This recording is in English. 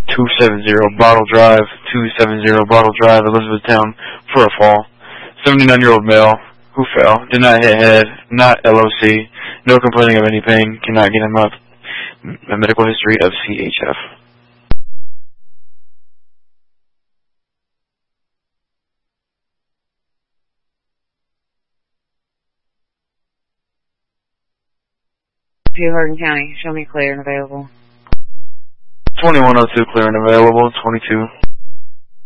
270 Bottle Drive, 270 Bottle Drive, Elizabethtown, for a fall. 79-year-old male who fell, did not hit head, not LOC, no complaining of any pain, cannot get him up. A medical history of CHF. Hardin County, show me clear and available. 2102 clear and available, 22.